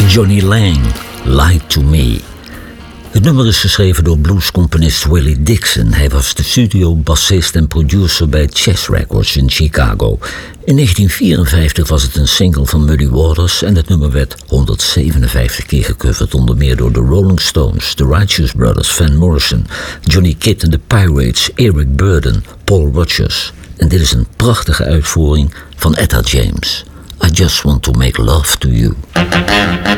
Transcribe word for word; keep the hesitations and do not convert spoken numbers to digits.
Johnny Lang, Lied to Me. Het nummer is geschreven door bluescomponist Willie Dixon. Hij was de studiobassist en producer bij Chess Records in Chicago. In negentien vierenvijftig was het een single van Muddy Waters en het nummer werd honderdzevenenvijftig keer gecoverd, onder meer door de Rolling Stones, The Righteous Brothers, Van Morrison, Johnny Kidd and the Pirates, Eric Burdon, Paul Rodgers. En dit is een prachtige uitvoering van Etta James. I just want to make love to you.